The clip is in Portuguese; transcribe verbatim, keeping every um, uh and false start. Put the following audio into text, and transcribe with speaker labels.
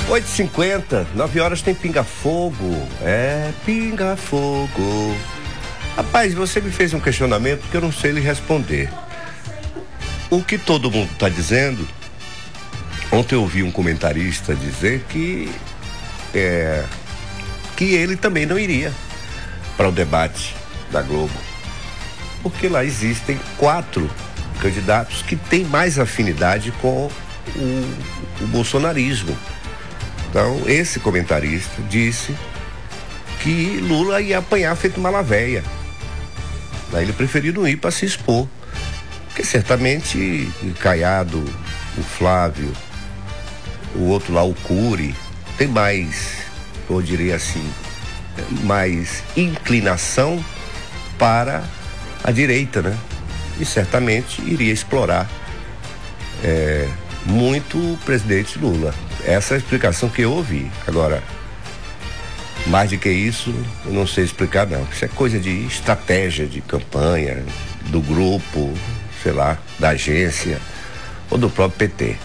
Speaker 1: oito e cinquenta, nove horas tem pinga-fogo. É, pinga-fogo. Rapaz, você me fez um questionamento que eu não sei lhe responder. O que todo mundo está dizendo, ontem eu ouvi um comentarista dizer que é, que ele também não iria para o debate da Globo, porque lá existem quatro candidatos que têm mais afinidade com o, o bolsonarismo. Então, esse comentarista disse que Lula ia apanhar feito uma lavéia. Daí ele preferiu não ir para se expor, porque certamente Caiado, o Flávio, o outro lá, o Cury, tem mais, eu diria assim, mais inclinação para a direita, né? E certamente iria explorar é, muito o presidente Lula. Essa é a explicação que eu ouvi. Agora, mais do que isso, eu não sei explicar não. Isso é coisa de estratégia de campanha, do grupo, sei lá, da agência ou do próprio P T.